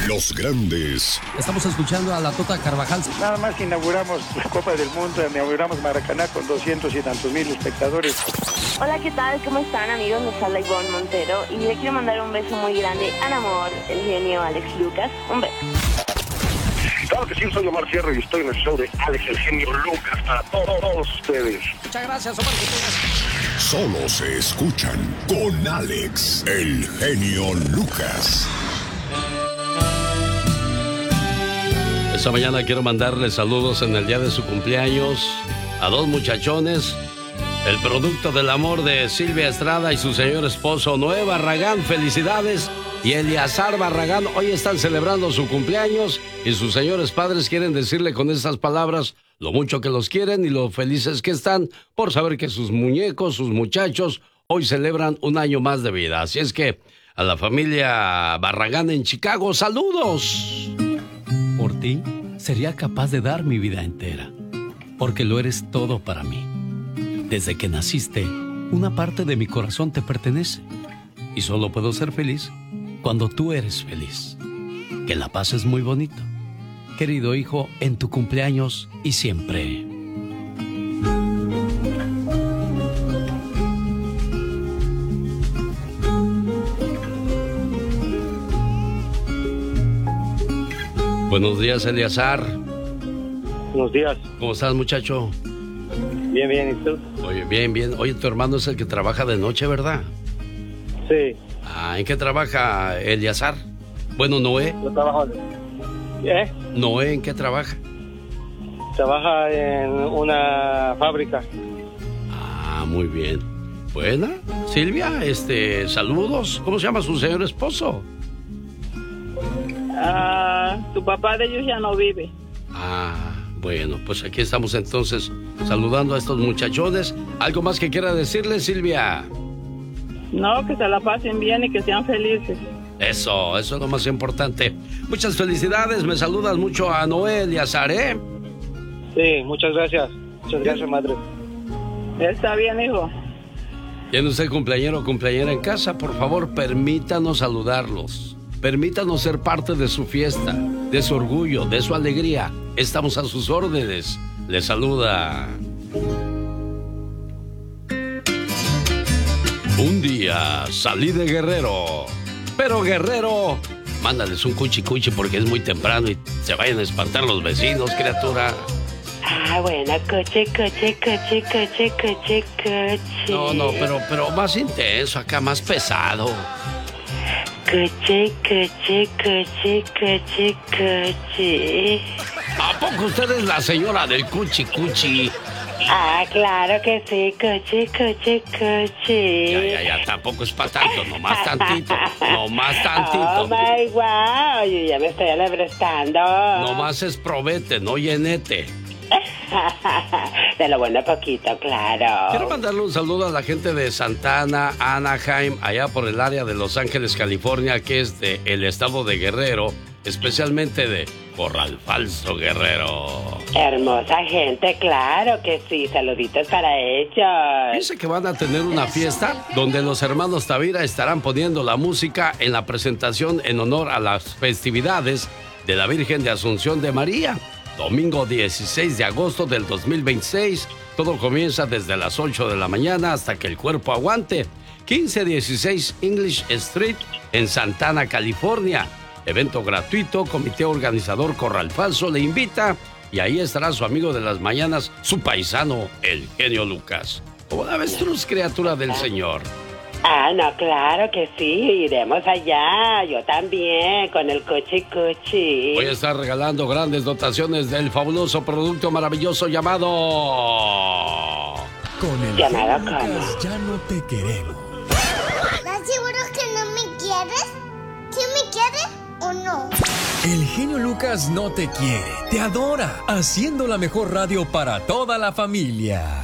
Los grandes. Estamos escuchando a la Tota Carvajal. Nada más inauguramos la Copa del Mundo, inauguramos Maracaná con 200 y tantos mil espectadores. Hola, ¿qué tal? ¿Cómo están, amigos? Les habla Ivonne Montero y le quiero mandar un beso muy grande al amor, el genio Alex Lucas. Un beso. Claro que sí, soy Omar Fierro y estoy en el show de Alex, el genio Lucas, para todos ustedes. Muchas gracias, Omar. Solo se escuchan con Alex, el genio Lucas. Esta mañana quiero mandarle saludos en el día de su cumpleaños a dos muchachones, el producto del amor de Silvia Estrada y su señor esposo Noé Barragán. Felicidades. Y Eliazar Barragán hoy están celebrando su cumpleaños y sus señores padres quieren decirle con estas palabras lo mucho que los quieren y lo felices que están por saber que sus muñecos, sus muchachos, hoy celebran un año más de vida. Así es que a la familia Barragán en Chicago, ¡saludos! Por ti sería capaz de dar mi vida entera, porque lo eres todo para mí. Desde que naciste, una parte de mi corazón te pertenece y solo puedo ser feliz cuando tú eres feliz. Que la pases muy bonito, querido hijo, en tu cumpleaños y siempre. Buenos días, Eliazar. Buenos días. ¿Cómo estás, muchacho? Bien, bien, ¿y tú? Oye, bien, bien. Oye, tu hermano es el que trabaja de noche, ¿verdad? Sí. Ah, ¿en qué trabaja Eliazar? Bueno, Noé. Yo trabajo. ¿Eh? Noé, ¿en qué trabaja? Trabaja en una fábrica. Ah, muy bien. Buena. Silvia, saludos. ¿Cómo se llama su señor esposo? Tu papá de ellos ya no vive. Ah, bueno, pues aquí estamos entonces saludando a estos muchachones. ¿Algo más que quiera decirle, Silvia? No, que se la pasen bien y que sean felices. Eso es lo más importante. Muchas felicidades, me saludas mucho a Noé y a Saré. Sí, muchas gracias. Muchas gracias, madre. Está bien, hijo. ¿Tiene usted cumpleañero o cumpleañera en casa? Por favor, permítanos saludarlos. Permítanos ser parte de su fiesta, de su orgullo, de su alegría. Estamos a sus órdenes. Les saluda. Un día salí de Guerrero, pero Guerrero, mándales un cuchi cuchi porque es muy temprano y se vayan a espantar los vecinos, criatura. Ah, bueno, coche. No, pero más intenso, acá más pesado. Coche. ¿A poco usted es la señora del cuchi cuchi? Ah, claro que sí, coche. Ya, tampoco es para tanto, nomás tantito. Oh my wow, yo ya me estoy alebrestando. Nomás es probete, no llenete. De lo bueno poquito, claro. Quiero mandarle un saludo a la gente de Santana, Anaheim, allá por el área de Los Ángeles, California, que es del estado de Guerrero, especialmente de Corral Falso, Guerrero. Hermosa gente, claro que sí. Saluditos para ellos. Dice que van a tener una fiesta donde los hermanos Tavira estarán poniendo la música en la presentación en honor a las festividades de la Virgen de Asunción de María. Domingo 16 de agosto del 2026. Todo comienza desde las 8 de la mañana hasta que el cuerpo aguante. 1516 English Street en Santana, California. Evento gratuito, comité organizador Corral Falso le invita y ahí estará su amigo de las mañanas, su paisano, el genio Lucas. Como la avestruz, criatura del Señor. Ah, no, claro que sí, iremos allá, yo también, con el coche. Voy a estar regalando grandes dotaciones del fabuloso producto maravilloso llamado... Con el ¿Llamado genio cómo? Lucas ya no te queremos. ¿Estás seguro que no me quieres? ¿Sí me quieres o no? El genio Lucas no te quiere, te adora, haciendo la mejor radio para toda la familia.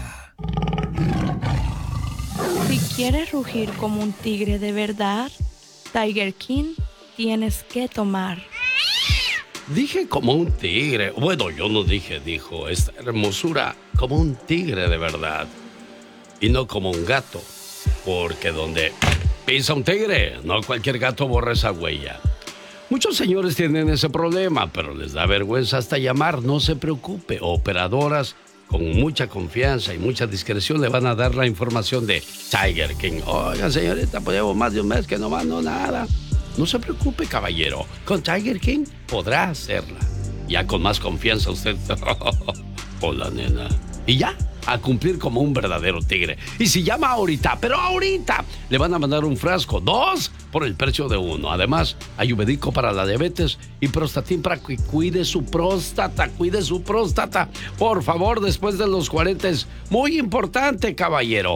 Si quieres rugir como un tigre de verdad, Tiger King tienes que tomar. Dije como un tigre. Bueno, yo no dije, dijo. Esta hermosura como un tigre de verdad. Y no como un gato. Porque donde pisa un tigre, no cualquier gato borra esa huella. Muchos señores tienen ese problema, pero les da vergüenza hasta llamar. No se preocupe, operadoras con mucha confianza y mucha discreción le van a dar la información de Tiger King. Oiga, señorita, pues llevo más de un mes que no mando nada. No se preocupe, caballero. Con Tiger King podrá hacerla. Ya con más confianza usted. Hola, nena. Y ya, a cumplir como un verdadero tigre. Y si llama ahorita, pero ahorita, le van a mandar un frasco, 2 por el precio de 1. Además, ayurvédico para la diabetes y Prostatin para que cuide su próstata. Por favor, después de los 40 es muy importante, caballero.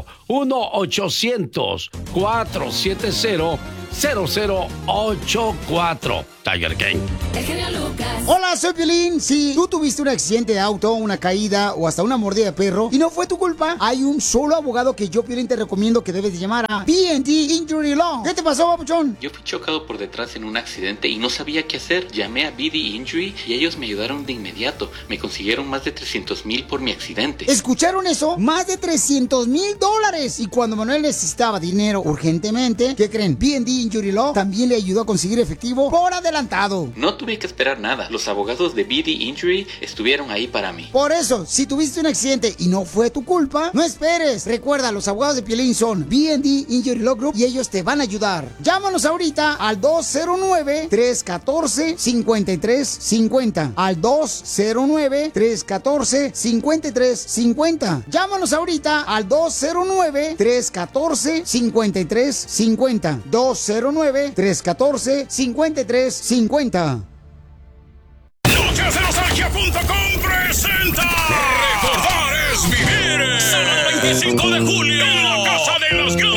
1-800-470-0084. Tiger King. El genio Lucas. Hola, soy Piolín. Si tú tuviste un accidente de auto, una caída o hasta una mordida de perro y no fue tu culpa, hay un solo abogado que yo, Piolín, te recomiendo que debes de llamar a B&D Injury Law. ¿Qué te pasó, papuchón? Yo fui chocado por detrás en un accidente y no sabía qué hacer. Llamé a B&D Injury y ellos me ayudaron de inmediato. Me consiguieron más de $300,000 por mi accidente. ¿Escucharon eso? Más de $300,000. Y cuando Manuel necesitaba dinero urgentemente, ¿qué creen? B&D Injury Law también le ayudó a conseguir efectivo por adelantado. No tuve que esperar nada. Los abogados de B&D Injury estuvieron ahí para mí. Por eso, si tuviste un accidente y no fue tu culpa, no esperes. Recuerda, los abogados de Piolín son B&D Injury Law Group y ellos te van a ayudar. Llámanos ahorita al 209-314-5350. Al 209-314-5350. Llámanos ahorita al 209-314-5350. 209-314-5350. Nochesdenostalgia.com presenta Recordar es Vivir. Sábado 25 de julio en la Casa de las Grandes